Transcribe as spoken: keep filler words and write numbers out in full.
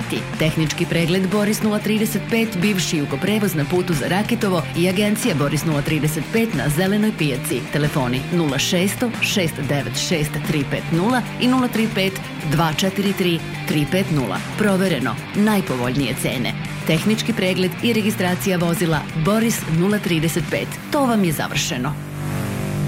peti. Tehnički pregled Boris nula trideset pet, bivši Jugoprevoz na putu za Rakitovo i agencija Boris nula trideset pet na Zelenoj pijaci. Telefoni nula šest šest devet šest tri pet nula i nula tri pet dva četiri tri tri pet nula. Provereno, najpovoljnije cene. Tehnički pregled i registracija vozila Boris nula trideset pet. To vam je završeno.